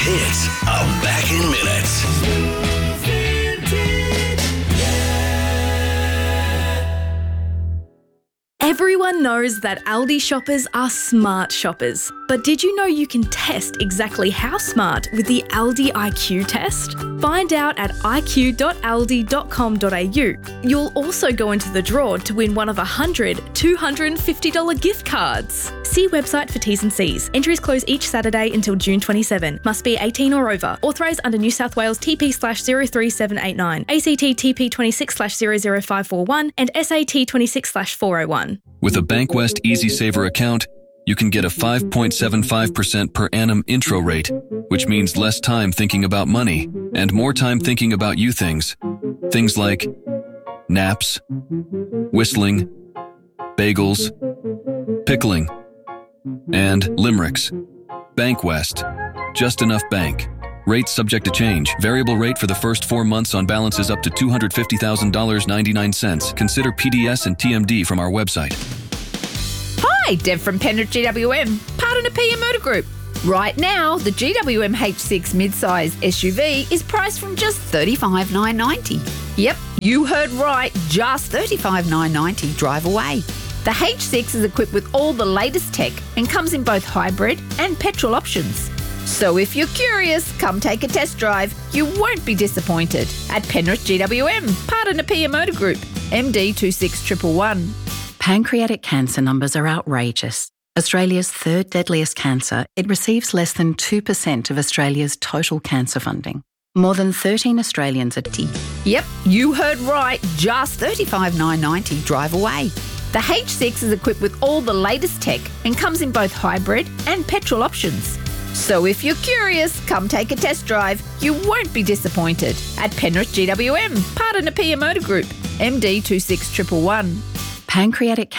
hits are back in minutes. Everyone knows that Aldi shoppers are smart shoppers. But did you know you can test exactly how smart with the Aldi IQ test? Find out at iq.aldi.com.au. You'll also go into the draw to win one of 100 $250 gift cards. See website for T's and C's. Entries close each Saturday until June 27. Must be 18 or over. Authorised under New South Wales TP/03789, ACT TP 26/00541 and SAT 26/401. With a Bankwest EasySaver account, you can get a 5.75% per annum intro rate, which means less time thinking about money and more time thinking about you things. Things like naps, whistling, bagels, pickling, and limericks. Bankwest. Just enough bank. Rates subject to change. Variable rate for the first 4 months on balances up to $250,000.99. Consider PDS and TMD from our website. Hi, Deb from Penrith GWM, part of the PM Motor Group. Right now, the GWM H6 mid-size SUV is priced from just $35,990. Yep, you heard right, just $35,990 drive away. The H6 is equipped with all the latest tech and comes in both hybrid and petrol options. So if you're curious, come take a test drive. You won't be disappointed. At Penrith GWM, part of the PM Motor Group, MD 26111. Pancreatic cancer numbers are outrageous. Australia's third deadliest cancer, it receives less than 2% of Australia's total cancer funding. More than 13 Australians are Yep, you heard right, just $35,990 drive away. The H6 is equipped with all the latest tech and comes in both hybrid and petrol options. So if you're curious, come take a test drive. You won't be disappointed. At Penrith GWM, part of the PM Motor Group, MD 26111. Pancreatic